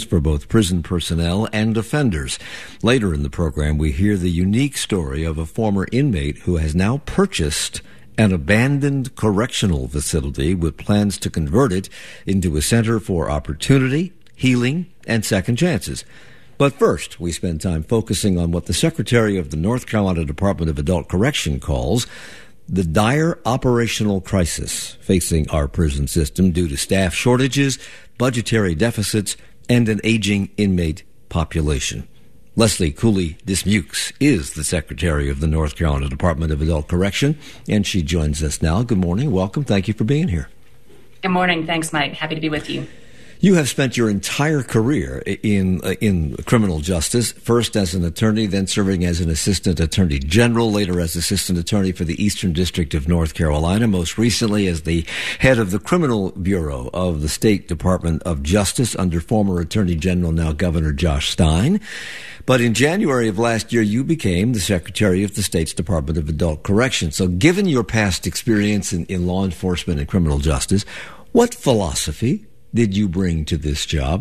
for both prison personnel and offenders. Later in the program, we hear the unique story of a former inmate who has now purchased an abandoned correctional facility with plans to convert it into a center for opportunity, healing, and second chances. But first, we spend time focusing on what the Secretary of the North Carolina Department of Adult Correction calls the dire operational crisis facing our prison system due to staff shortages, budgetary deficits, and an aging inmate population. Leslie Cooley-Dismukes is the Secretary of the North Carolina Department of Adult Correction, and she joins us now. Good morning. Welcome. Thank you for being here. Good morning. Thanks, Mike. Happy to be with you. You have spent your entire career in criminal justice, first as an attorney, then serving as an assistant attorney general, later as assistant attorney for the Eastern District of North Carolina, most recently as the head of the Criminal Bureau of the State Department of Justice under former Attorney General, now Governor Josh Stein. But in January of last year, you became the Secretary of the state's Department of Adult Correction. So given your past experience in law enforcement and criminal justice, what philosophy did you bring to this job?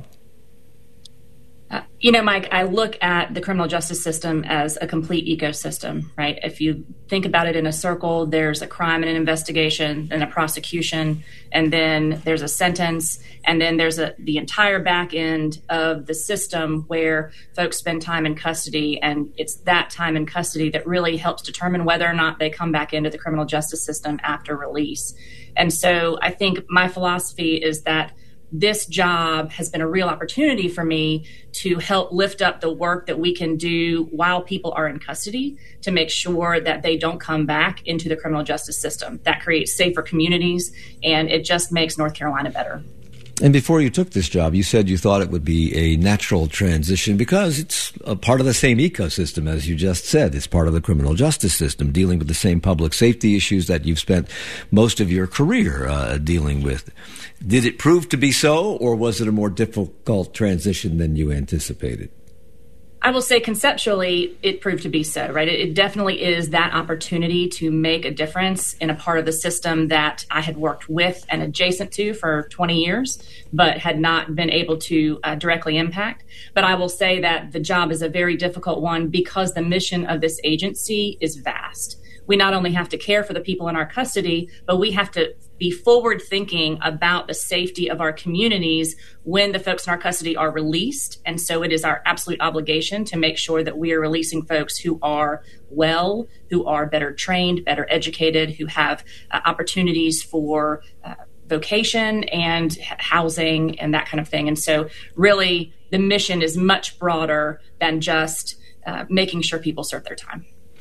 Mike, I look at the criminal justice system as a complete ecosystem, right? If you think about it in a circle, there's a crime and an investigation, and a prosecution, and then there's a sentence, and then there's the entire back end of the system where folks spend time in custody, and it's that time in custody that really helps determine whether or not they come back into the criminal justice system after release. And so I think my philosophy is that this job has been a real opportunity for me to help lift up the work that we can do while people are in custody to make sure that they don't come back into the criminal justice system. That creates safer communities, and it just makes North Carolina better. And before you took this job, you said you thought it would be a natural transition because it's a part of the same ecosystem, as you just said. It's part of the criminal justice system, dealing with the same public safety issues that you've spent most of your career dealing with. Did it prove to be so, or was it a more difficult transition than you anticipated? I will say conceptually, it proved to be so, right? It definitely is that opportunity to make a difference in a part of the system that I had worked with and adjacent to for 20 years, but had not been able to directly impact. But I will say that the job is a very difficult one because the mission of this agency is vast. We not only have to care for the people in our custody, but we have to be forward thinking about the safety of our communities when the folks in our custody are released. And so it is our absolute obligation to make sure that we are releasing folks who are well, who are better trained, better educated, who have opportunities for vocation and housing and that kind of thing. And so really the mission is much broader than just making sure people serve their time.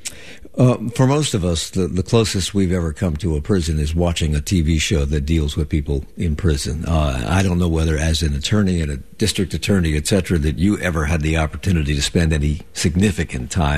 For most of us, the closest we've ever come to a prison is watching a TV show that deals with people in prison. I don't know whether as an attorney and a district attorney, et cetera, that you ever had the opportunity to spend any significant time